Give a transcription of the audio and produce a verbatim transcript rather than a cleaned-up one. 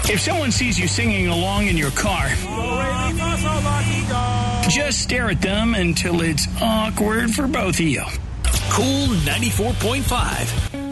If someone sees you singing along in your car, just stare at them until it's awkward for both of you. Cool ninety-four point five